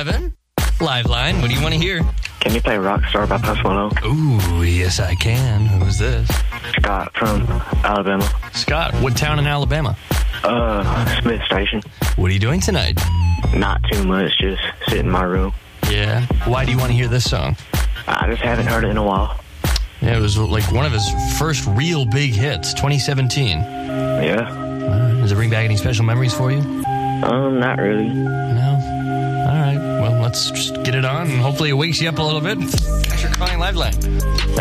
877. Liveline, what do you want to hear? Can you play Rockstar by Post Malone? Ooh, yes I can. Who's this? Scott from Alabama. Scott, what town in Alabama? Smith Station. What are you doing tonight? Not too much, just sit in my room. Yeah. Why do you want to hear this song? I just haven't heard it in a while. Yeah, it was like one of his first real big hits, 2017. Yeah. Does it bring back any special memories for you? Not really. No? All right. Well, let's just get it on, and hopefully it wakes you up a little bit. Thanks for calling Liveline.